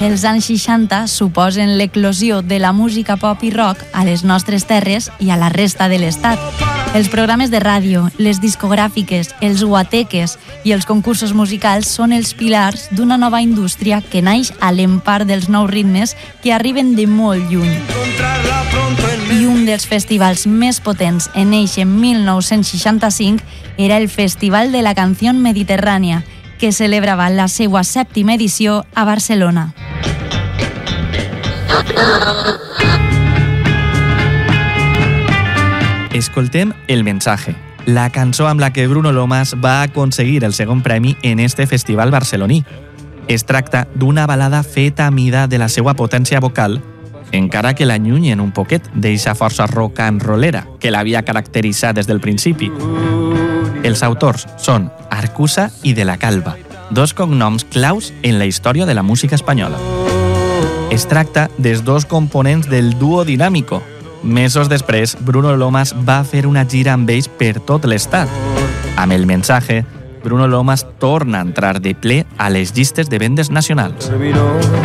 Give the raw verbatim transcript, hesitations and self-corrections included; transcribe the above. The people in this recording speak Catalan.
Els anys seixanta suposen l'eclosió de la música pop i rock a les nostres terres i a la resta de l'estat. Els programes de ràdio, les discogràfiques, els guateques i els concursos musicals són els pilars d'una nova indústria que naix a l'empar dels nous ritmes que arriben de molt lluny. I un dels festivals més potents en eixe mil nou-cents seixanta-cinc era el Festival de la Canción Mediterrània, que celebrava la seva sèptima edició a Barcelona. Escoltem El mensaje, la cançó amb la que Bruno Lomas va aconseguir el segon premi en este festival barceloní. Es tracta d'una balada feta a mida de la seva potència vocal, encara que l'allunyen un poquet d'eixa força rock and rollera que l'havia caracteritzat des del principi. Els autors són Arcusa i De la Calva, dos cognoms claus en la història de la música espanyola. Es tracta dels dos components del dúo Dinámico. Mesos després, Bruno Lomas va fer una gira amb ells per tot l'estat. Amb El mensaje, Bruno Lomas torna a entrar de ple a les llistes de vendes nacionals.